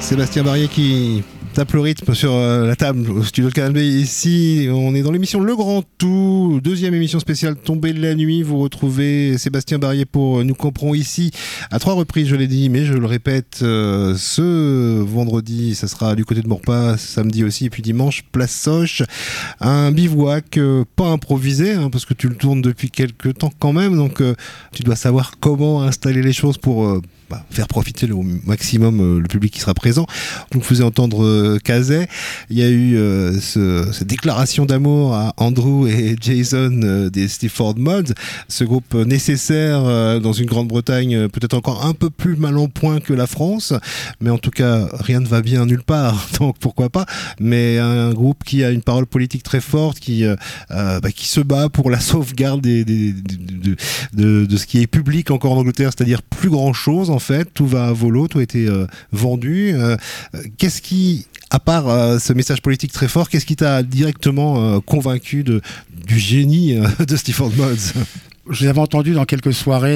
Sébastien Barrier qui tape le rythme sur la table au studio de Canal B. Ici, on est dans l'émission Le Grand Tout, deuxième émission spéciale Tombée de la nuit. Vous retrouvez Sébastien Barrier pour Nous Comprons ici à 3 reprises, je l'ai dit, mais je le répète, ce vendredi, ça sera du côté de Maurepas, samedi aussi, et puis dimanche, place Soche. Un bivouac pas improvisé, hein, parce que tu le tournes depuis quelques temps quand même, donc tu dois savoir comment installer les choses pour faire profiter au maximum le public qui sera présent. Vous faisiez entendre Kazay. Il y a eu cette déclaration d'amour à Andrew et Jason des Sleaford Mods, ce groupe nécessaire dans une Grande-Bretagne peut-être encore un peu plus mal en point que la France, mais en tout cas rien ne va bien nulle part, donc pourquoi pas, mais un groupe qui a une parole politique très forte, qui se bat pour la sauvegarde de ce qui est public encore en Angleterre, c'est-à-dire plus grand chose en fait, tout va à volo, tout a été vendu. Qu'est-ce qui, à part ce message politique très fort, qu'est-ce qui t'a directement convaincu du génie de Sleaford Mods ? Je les avais entendus dans quelques soirées,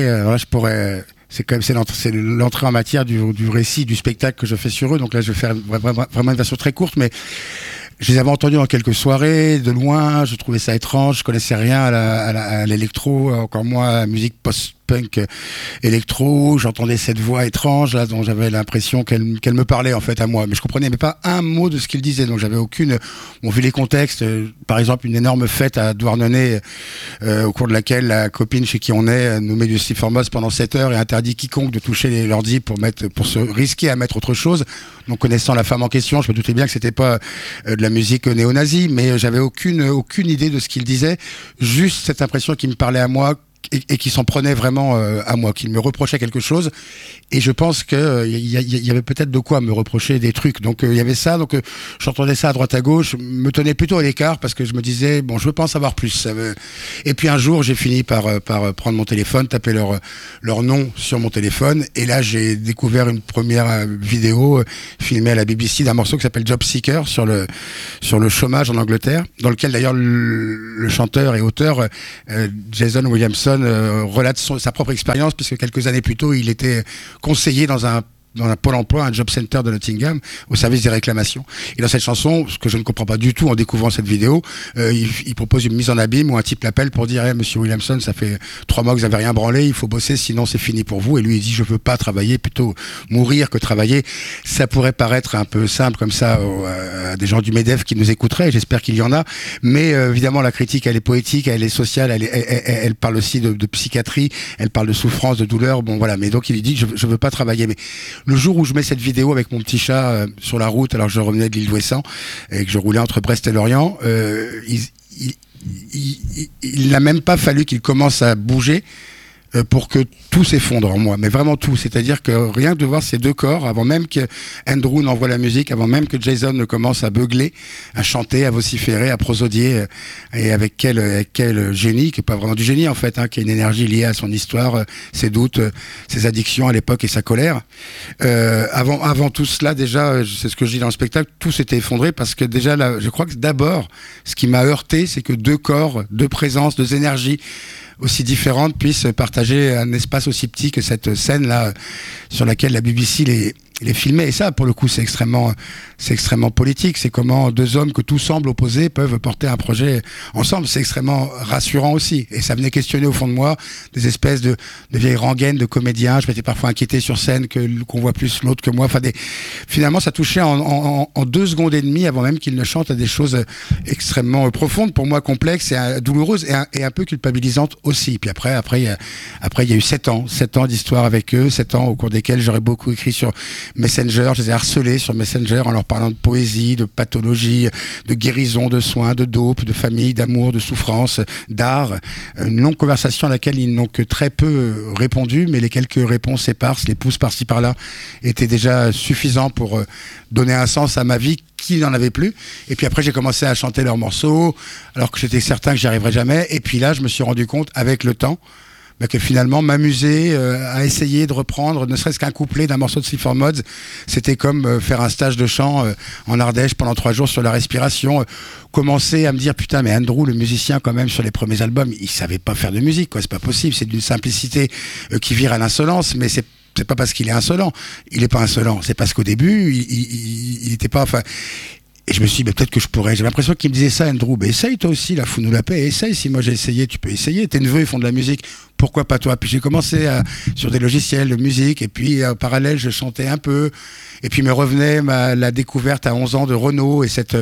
c'est l'entrée en matière du récit, du spectacle que je fais sur eux, donc là je vais faire vraiment une version très courte, mais je les avais entendus dans quelques soirées, de loin, je trouvais ça étrange, je connaissais rien à l'électro, encore moins à la musique post-punk électro, j'entendais cette voix étrange là, dont j'avais l'impression qu'elle me parlait en fait à moi, mais je comprenais mais pas un mot de ce qu'il disait, donc j'avais aucune... vu les contextes, par exemple une énorme fête à Douarnenez au cours de laquelle la copine chez qui on est nous met du Sleaford Mods pendant 7 heures et interdit quiconque de toucher l'ordi pour se risquer à mettre autre chose. Donc connaissant la femme en question, je me doutais bien que c'était pas de la musique néo-nazie, mais j'avais aucune idée de ce qu'il disait, juste cette impression qu'il me parlait à moi et qui s'en prenait vraiment à moi, qu'il me reprochait quelque chose, et je pense que il y avait peut-être de quoi me reprocher des trucs, donc il y avait ça, donc j'entendais ça à droite à gauche, je me tenais plutôt à l'écart parce que je me disais bon, je veux pas en savoir plus, et puis un jour j'ai fini par prendre mon téléphone, taper leur nom sur mon téléphone, et là j'ai découvert une première vidéo filmée à la BBC d'un morceau qui s'appelle Job Seeker sur le chômage en Angleterre, dans lequel d'ailleurs le chanteur et auteur Jason Williamson relate sa propre expérience, puisque quelques années plus tôt il était conseiller dans un pôle emploi, un job center de Nottingham, au service des réclamations. Et dans cette chanson, ce que je ne comprends pas du tout en découvrant cette vidéo, il propose une mise en abîme où un type l'appelle pour dire hey, monsieur Williamson, ça fait 3 mois que vous n'avez rien branlé, il faut bosser, sinon c'est fini pour vous. Et lui il dit je veux pas travailler, plutôt mourir que travailler. Ça pourrait paraître un peu simple comme ça à des gens du MEDEF qui nous écouteraient, j'espère qu'il y en a, mais évidemment la critique elle est poétique, elle est sociale, elle parle aussi de psychiatrie, elle parle de souffrance, de douleur, bon voilà, mais donc il dit je veux pas travailler. Mais le jour où je mets cette vidéo avec mon petit chat sur la route, alors je revenais de l'île d'Ouessant et que je roulais entre Brest et Lorient, il n'a même pas fallu qu'il commence à bouger pour que tout s'effondre en moi, mais vraiment tout, c'est-à-dire que rien que de voir ces deux corps, avant même que Andrew n'envoie la musique, avant même que Jason ne commence à beugler, à chanter, à vociférer, à prosodier, et avec quel génie, qui est pas vraiment du génie en fait, qui a une énergie liée à son histoire, ses doutes, ses addictions à l'époque et sa colère. Avant tout cela, déjà, c'est ce que je dis dans le spectacle, tout s'était effondré parce que déjà, là, je crois que d'abord, ce qui m'a heurté, c'est que deux corps, deux présences, deux énergies aussi différentes puissent partager un espace aussi petit que cette scène-là sur laquelle la BBC les filmait. Et ça, pour le coup, c'est extrêmement politique. C'est comment deux hommes que tout semble opposés peuvent porter un projet ensemble. C'est extrêmement rassurant aussi. Et ça venait questionner au fond de moi des espèces de vieilles rengaines de comédiens. Je m'étais parfois inquiété sur scène qu'on voit plus l'autre que moi. Finalement, ça touchait en 2 secondes et demie avant même qu'ils ne chantent à des choses extrêmement profondes, pour moi complexes et douloureuses et un peu culpabilisantes aussi. Puis après, il y a eu 7 ans d'histoire avec eux, 7 ans au cours desquels j'aurais beaucoup écrit sur Messenger, je les ai harcelés sur Messenger en leur parlant de poésie, de pathologie, de guérison, de soins, de dope, de famille, d'amour, de souffrance, d'art. Une longue conversation à laquelle ils n'ont que très peu répondu, mais les quelques réponses éparses, les pouces par-ci par-là, étaient déjà suffisants pour donner un sens à ma vie qui n'en avait plus. Et puis après, j'ai commencé à chanter leurs morceaux, alors que j'étais certain que j'y arriverais jamais. Et puis là, je me suis rendu compte, avec le temps, que finalement m'amuser à essayer de reprendre ne serait-ce qu'un couplet d'un morceau de Sleaford Mods, c'était comme faire un stage de chant en Ardèche pendant 3 jours sur la respiration, commencer à me dire putain, mais Andrew le musicien quand même sur les premiers albums il savait pas faire de musique, quoi, c'est pas possible, c'est d'une simplicité qui vire à l'insolence, mais c'est c'est pas parce qu'il est insolent. Il est pas insolent. C'est parce qu'au début, il était pas, enfin. Et je me suis dit, peut-être que je pourrais. J'ai l'impression qu'il me disait ça, Andrew. Essaye toi aussi, là, fous-nous la paix. Essaye. Si moi j'ai essayé, tu peux essayer. Tes neveux, ils font de la musique. Pourquoi pas toi? Puis j'ai commencé sur des logiciels de musique. Et puis, en parallèle, je chantais un peu. Et puis me revenait la découverte à 11 ans de Renaud et cette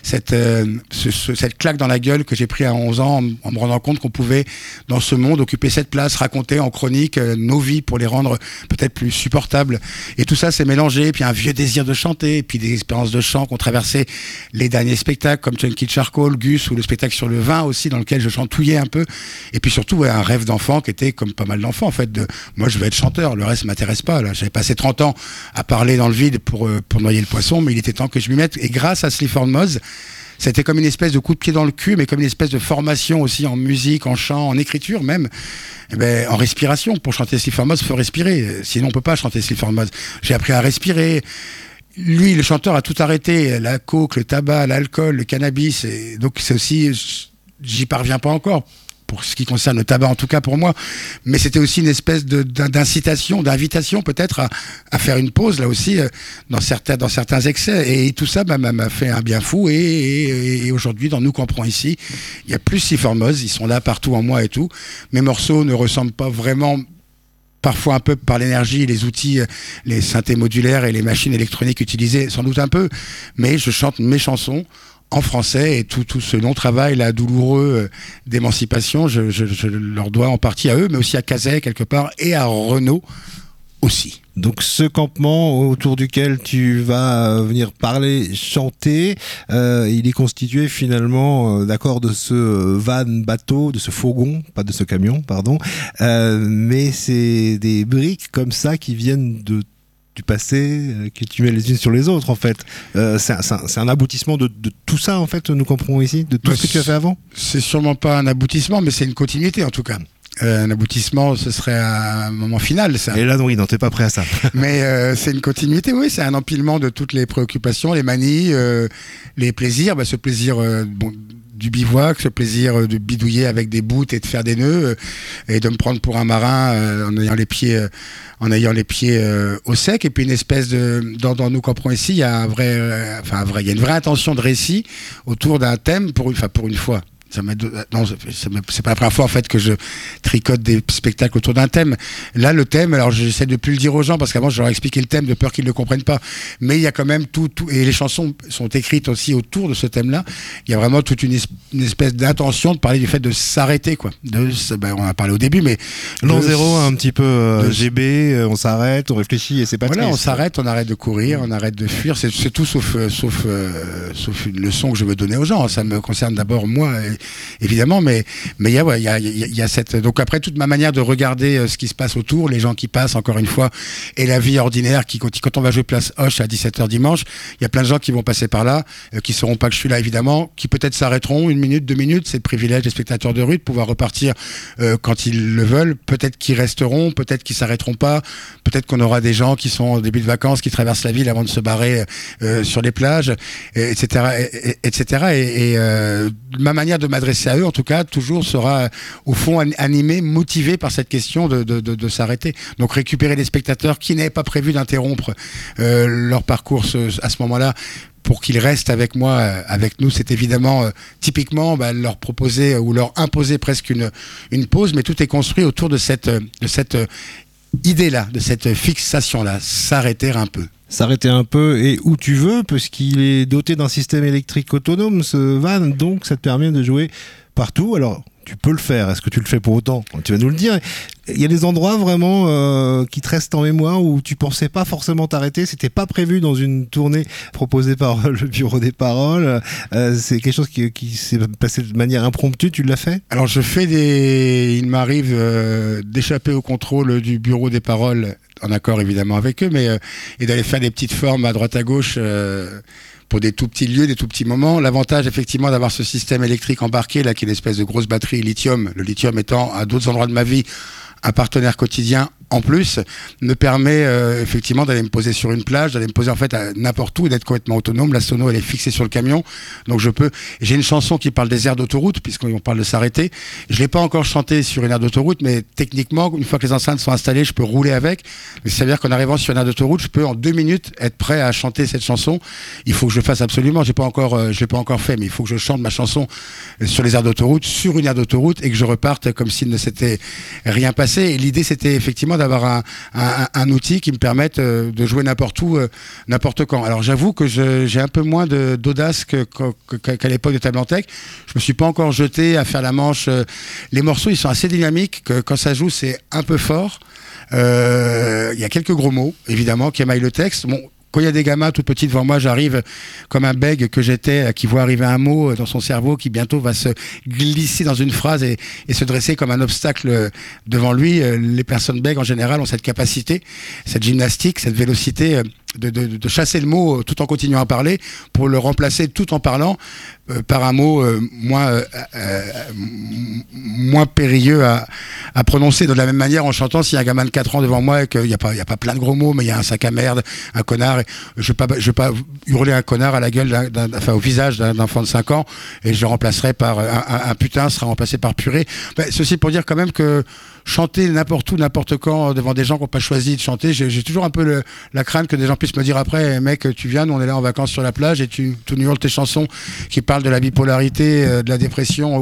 claque dans la gueule que j'ai pris à 11 ans en me rendant compte qu'on pouvait, dans ce monde, occuper cette place, raconter en chronique nos vies pour les rendre peut-être plus supportables. Et tout ça s'est mélangé. Et puis un vieux désir de chanter. Et puis des expériences de chant qu'on traversait les derniers spectacles comme Chunky Charcoal, Gus ou le spectacle sur le vin aussi dans lequel je chantouillais un peu. Et puis surtout un rêve d'enfant qui était comme pas mal d'enfants en fait. Moi je veux être chanteur, le reste m'intéresse pas. Là, j'avais passé 30 ans à parler dans le vide pour noyer le poisson, mais il était temps que je m'y mette. Et grâce à Sleaford Moz, c'était comme une espèce de coup de pied dans le cul, mais comme une espèce de formation aussi en musique, en chant, en écriture même, en respiration. Pour chanter Sleaford Moz, il faut respirer. Sinon, on peut pas chanter Sleaford Moz. J'ai appris à respirer. Lui, le chanteur, a tout arrêté. La coke, le tabac, l'alcool, le cannabis. Et donc, c'est aussi... J'y parviens pas encore. Pour ce qui concerne le tabac, en tout cas pour moi. Mais c'était aussi une espèce d'incitation, d'invitation peut-être à faire une pause, là aussi, dans certains excès. Et tout ça m'a fait un bien fou. Et aujourd'hui, dans Nous Comprends Ici, il y a plus Sleaford Moz, ils sont là partout en moi et tout. Mes morceaux ne ressemblent pas vraiment... Parfois un peu par l'énergie, les outils, les synthés modulaires et les machines électroniques utilisées, sans doute un peu. Mais je chante mes chansons en français et tout ce long travail là douloureux d'émancipation, je leur dois en partie à eux, mais aussi à Cazet quelque part et à Renaud aussi. Donc ce campement autour duquel tu vas venir parler, chanter, il est constitué finalement d'accord de ce van bateau, de ce fourgon, pas de ce camion, pardon, mais c'est des briques comme ça qui viennent du passé, que tu mets les unes sur les autres en fait. C'est un aboutissement de tout ça en fait, nous comprenons ici, de tout ce que tu as fait avant. C'est sûrement pas un aboutissement, mais c'est une continuité en tout cas. Un aboutissement, ce serait un moment final, ça. Et là, oui, non, t'es pas prêt à ça. Mais c'est une continuité, oui, c'est un empilement de toutes les préoccupations, les manies, les plaisirs. Ce plaisir du bivouac, ce plaisir de bidouiller avec des bouts et de faire des nœuds, et de me prendre pour un marin en ayant les pieds au sec. Et puis une espèce dans Nous Comprends Ici, il y a il y a une vraie intention de récit autour d'un thème pour une fois. C'est pas la première fois en fait que je tricote des spectacles autour d'un thème. Là, le thème, alors j'essaie de plus le dire aux gens parce qu'avant je leur expliquais le thème de peur qu'ils ne le comprennent pas. Mais il y a quand même tout, et les chansons sont écrites aussi autour de ce thème-là. Il y a vraiment toute une espèce d'intention de parler du fait de s'arrêter, quoi. On en a parlé au début, mais l'an zéro, un petit peu GB, on s'arrête, on réfléchit et c'est pas voilà, triste. On s'arrête, on arrête de courir, on arrête de fuir. C'est tout sauf une leçon que je veux donner aux gens. Ça me concerne d'abord moi. Évidemment, mais il y a cette... Donc après, toute ma manière de regarder ce qui se passe autour, les gens qui passent, encore une fois, et la vie ordinaire, quand on va jouer place Hoche à 17h dimanche, il y a plein de gens qui vont passer par là, qui sauront pas que je suis là, évidemment, qui peut-être s'arrêteront 1 minute, 2 minutes, c'est le privilège des spectateurs de rue de pouvoir repartir quand ils le veulent, peut-être qu'ils resteront, peut-être qu'ils s'arrêteront pas, peut-être qu'on aura des gens qui sont au début de vacances, qui traversent la ville avant de se barrer sur les plages, etc. Et ma manière de m'adresser à eux, en tout cas, toujours sera au fond animé, motivé par cette question de s'arrêter. Donc récupérer des spectateurs qui n'avaient pas prévu d'interrompre leur parcours à ce moment-là pour qu'ils restent avec moi, avec nous, c'est évidemment typiquement leur proposer ou leur imposer presque une pause, mais tout est construit autour de cette idée-là, de cette fixation-là, s'arrêter un peu. S'arrêter un peu et où tu veux, parce qu'il est doté d'un système électrique autonome, ce van, donc ça te permet de jouer partout. Alors, tu peux le faire. Est-ce que tu le fais pour autant ? Tu vas nous le dire. Il y a des endroits vraiment qui te restent en mémoire où tu pensais pas forcément t'arrêter. C'était pas prévu dans une tournée proposée par le Bureau des Paroles. C'est quelque chose qui s'est passé de manière impromptue. Tu l'as fait ? Alors, il m'arrive d'échapper au contrôle du Bureau des Paroles, en accord évidemment avec eux, mais et d'aller faire des petites formes à droite à gauche pour des tout petits lieux, des tout petits moments. L'avantage effectivement d'avoir ce système électrique embarqué là, qui est une espèce de grosse batterie lithium, le lithium étant à d'autres endroits de ma vie un partenaire quotidien en plus, me permet effectivement d'aller me poser sur une plage, d'aller me poser en fait à n'importe où et d'être complètement autonome. La sono, elle est fixée sur le camion, donc je peux. J'ai une chanson qui parle des aires d'autoroute, puisqu'on parle de s'arrêter. Je l'ai pas encore chantée sur une aire d'autoroute, mais techniquement, une fois que les enceintes sont installées, je peux rouler avec. Mais ça veut dire qu'en arrivant sur une aire d'autoroute, je peux en 2 minutes être prêt à chanter cette chanson. Il faut que je le fasse absolument. Je l'ai pas encore fait, mais il faut que je chante ma chanson sur les aires d'autoroute, sur une aire d'autoroute, et que je reparte comme s'il ne s'était rien passé. Et l'idée, c'était effectivement d'avoir un outil qui me permette de jouer n'importe où, n'importe quand. Alors j'avoue que j'ai un peu moins d'audace qu'à l'époque de Table en Tech. Je me suis pas encore jeté à faire la manche. Les morceaux, ils sont assez dynamiques. Quand ça joue, c'est un peu fort. Il y a quelques gros mots, évidemment, qui émaillent le texte. Bon, quand il y a des gamins tout petits devant moi, j'arrive comme un bègue que j'étais, qui voit arriver un mot dans son cerveau qui bientôt va se glisser dans une phrase et se dresser comme un obstacle devant lui. Les personnes bègues, en général, ont cette capacité, cette gymnastique, cette vélocité de chasser le mot tout en continuant à parler pour le remplacer tout en parlant par un mot moins périlleux à prononcer. De la même manière, en chantant, s'il y a un gamin de 4 ans devant moi et qu'il n'y a pas plein de gros mots, mais il y a un sac à merde, un connard, je vais pas hurler un connard à la gueule, au visage d'un enfant de 5 ans, et je le remplacerai par un putain sera remplacé par purée. Ceci pour dire quand même que chanter n'importe où, n'importe quand, devant des gens qui n'ont pas choisi de chanter, j'ai toujours un peu la crainte que des gens puissent me dire après, mec, tu viens, nous on est là en vacances sur la plage et tu nous hurles tes chansons qui parlent de la bipolarité, de la dépression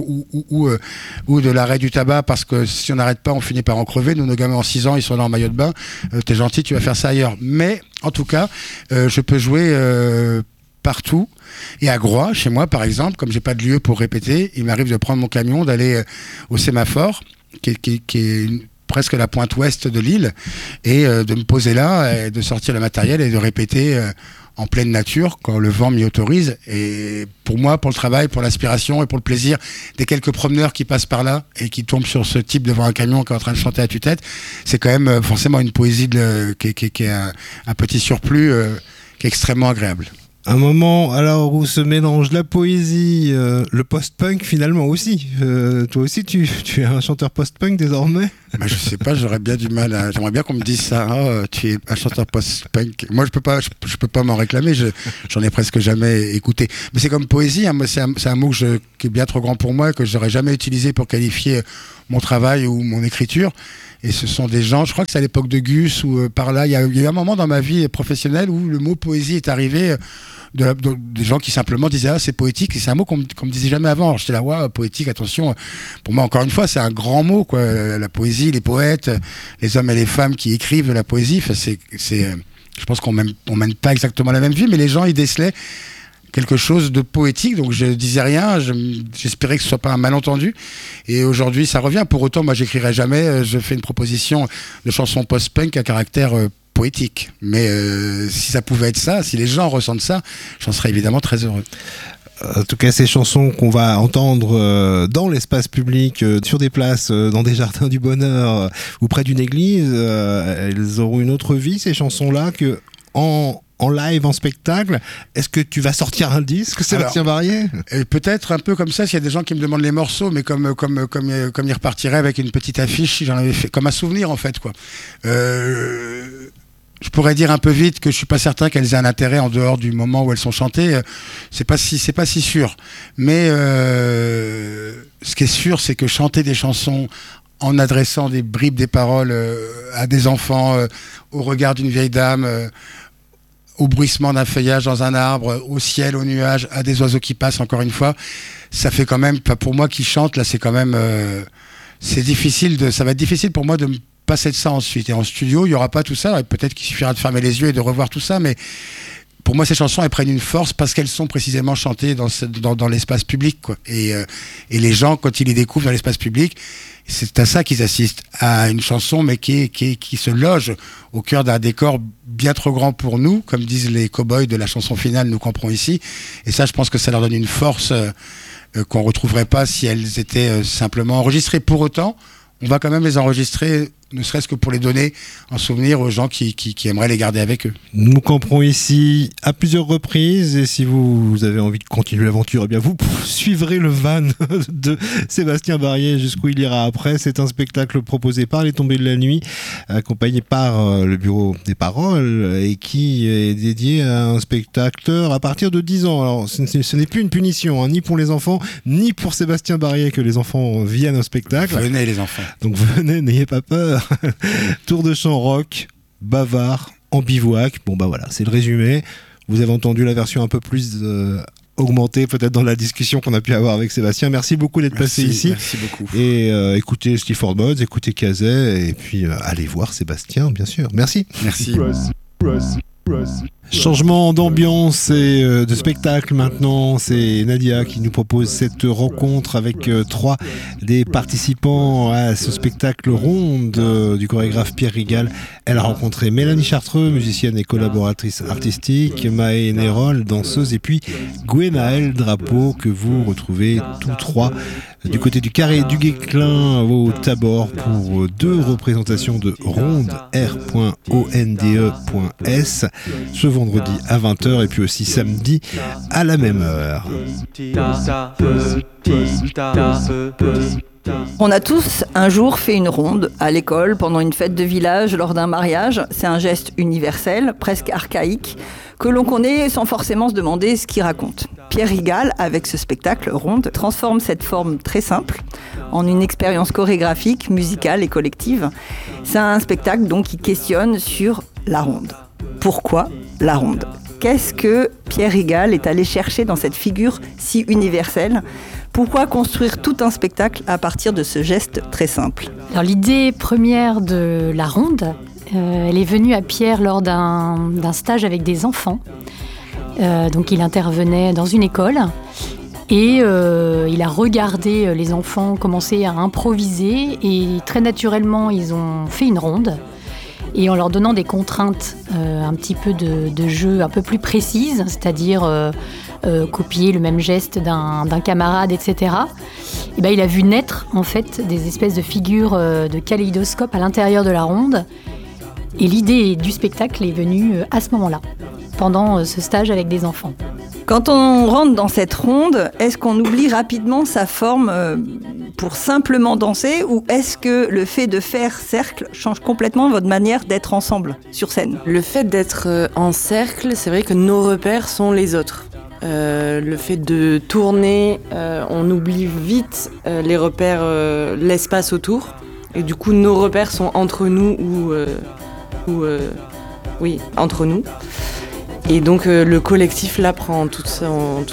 ou de l'arrêt du tabac, parce que si on n'arrête pas, on finit par en crever. Nous, nos gamins en 6 ans, ils sont là en maillot de bain. T'es gentil, tu vas faire ça ailleurs. Mais en tout cas, je peux jouer partout. Et à Groix, chez moi par exemple, comme j'ai pas de lieu pour répéter, il m'arrive de prendre mon camion, d'aller au sémaphore, qui est presque la pointe ouest de l'île, et de me poser là, et de sortir le matériel et de répéter en pleine nature quand le vent m'y autorise. Et pour moi, pour le travail, pour l'inspiration et pour le plaisir des quelques promeneurs qui passent par là et qui tombent sur ce type devant un camion qui est en train de chanter à tue-tête, c'est quand même forcément une poésie qui est un petit surplus qui est extrêmement agréable. Un moment alors où se mélange la poésie, le post-punk finalement aussi. Toi aussi tu es un chanteur post-punk désormais. Je sais pas, j'aurais bien du mal j'aimerais bien qu'on me dise ça. Tu es un chanteur post-punk. Moi je peux pas m'en réclamer, j'en ai presque jamais écouté. Mais c'est comme poésie, hein. Moi c'est un mot qui est bien trop grand pour moi, que j'aurais jamais utilisé pour qualifier mon travail ou mon écriture. Et ce sont des gens, je crois que c'est à l'époque de Gus ou par là, il y a eu un moment dans ma vie professionnelle où le mot poésie est arrivé, des gens qui simplement disaient c'est poétique, et c'est un mot qu'on me disait jamais avant. Alors j'étais là, ouais, poétique, attention. Pour moi, encore une fois, c'est un grand mot, quoi. La poésie, les poètes, les hommes et les femmes qui écrivent de la poésie, je pense qu'on mène pas exactement la même vie, mais les gens, ils décelaient quelque chose de poétique, donc je disais rien, j'espérais que ce soit pas un malentendu, et aujourd'hui ça revient. Pour autant, moi j'écrirai jamais, je fais une proposition de chanson post-punk à caractère poétique, mais si ça pouvait être ça, si les gens ressentent ça, j'en serais évidemment très heureux. En tout cas, ces chansons qu'on va entendre dans l'espace public, sur des places, dans des jardins du bonheur ou près d'une église, elles auront une autre vie, ces chansons-là, que en live, en spectacle. Est-ce que tu vas sortir un disque, Sébastien Barier ? Peut-être un peu comme ça, s'il y a des gens qui me demandent les morceaux, mais comme ils repartiraient avec une petite affiche, j'en avais fait comme un souvenir en fait, quoi. Je pourrais dire un peu vite que je suis pas certain qu'elles aient un intérêt en dehors du moment où elles sont chantées. C'est pas si sûr. Mais ce qui est sûr, c'est que chanter des chansons en adressant des bribes des paroles à des enfants, au regard d'une vieille dame, au bruissement d'un feuillage dans un arbre, au ciel, aux nuages, à des oiseaux qui passent, encore une fois, ça fait quand même, pour moi qui chante, là, c'est quand même, ça va être difficile pour moi de me passer de ça ensuite. Et en studio, il n'y aura pas tout ça, et peut-être qu'il suffira de fermer les yeux et de revoir tout ça, mais pour moi, ces chansons, elles prennent une force parce qu'elles sont précisément chantées dans l'espace public, quoi. Et les gens, quand ils les découvrent dans l'espace public, c'est à ça qu'ils assistent, à une chanson, mais qui se loge au cœur d'un décor bien trop grand pour nous, comme disent les cow-boys de la chanson finale, nous camperons ici. Et ça, je pense que ça leur donne une force qu'on retrouverait pas si elles étaient simplement enregistrées. Pour autant, on va quand même les enregistrer ne serait-ce que pour les donner en souvenir aux gens qui aimeraient les garder avec eux. Nous camperons ici à plusieurs reprises et si vous avez envie de continuer l'aventure, eh bien vous suivrez le van de Sébastien Barrier jusqu'où il ira après. C'est un spectacle proposé par les Tombées de la Nuit, accompagné par le Bureau des Paroles et qui est dédié à un spectateur à partir de 10 ans. Alors ce n'est plus une punition, ni pour les enfants, ni pour Sébastien Barrier que les enfants viennent au spectacle. Venez les enfants. Donc venez, n'ayez pas peur. Tour de chant rock, bavard, en bivouac. Bon bah voilà, c'est le résumé. Vous avez entendu la version un peu plus augmentée peut-être dans la discussion qu'on a pu avoir avec Sébastien. Merci beaucoup d'être passé ici. Merci beaucoup. Et écoutez Sleaford Mods, écoutez Kazay et puis allez voir Sébastien bien sûr. Merci. Merci. Changement d'ambiance et de spectacle maintenant, c'est Nadia qui nous propose cette rencontre avec 3 des participants à ce spectacle ronde du chorégraphe Pierre Rigal. Elle a rencontré Mélanie Chartreux, musicienne et collaboratrice artistique, Maë Nérol, danseuse, et puis Gwenaël Drapeau que vous retrouvez tous 3 du côté du Carré du Guesclin au Tabor pour 2 représentations de ronde r.onde.s ce vendredi à 20h et puis aussi samedi à la même heure. On a tous un jour fait une ronde à l'école, pendant une fête de village, lors d'un mariage. C'est un geste universel, presque archaïque, que l'on connaît sans forcément se demander ce qu'il raconte. Pierre Rigal, avec ce spectacle ronde, transforme cette forme très simple en une expérience chorégraphique, musicale et collective. C'est un spectacle donc qui questionne sur la ronde. Pourquoi la ronde ? Qu'est-ce que Pierre Rigal est allé chercher dans cette figure si universelle ? Pourquoi construire tout un spectacle à partir de ce geste très simple ? Alors l'idée première de la ronde, elle est venue à Pierre lors d'un stage avec des enfants. Donc il intervenait dans une école et il a regardé les enfants commencer à improviser et très naturellement ils ont fait une ronde. Et en leur donnant des contraintes un petit peu de jeu un peu plus précises, c'est-à-dire copier le même geste d'un camarade, etc. Et ben, il a vu naître en fait des espèces de figures de kaléidoscope à l'intérieur de la ronde. Et l'idée du spectacle est venue à ce moment-là, pendant ce stage avec des enfants. Quand on rentre dans cette ronde, est-ce qu'on oublie rapidement sa forme pour simplement danser ou est-ce que le fait de faire cercle change complètement votre manière d'être ensemble sur scène ? Le fait d'être en cercle, c'est vrai que nos repères sont les autres. Le fait de tourner, on oublie vite les repères, l'espace autour. Et du coup, nos repères sont entre nous oui, entre nous. Et donc le collectif là prend toute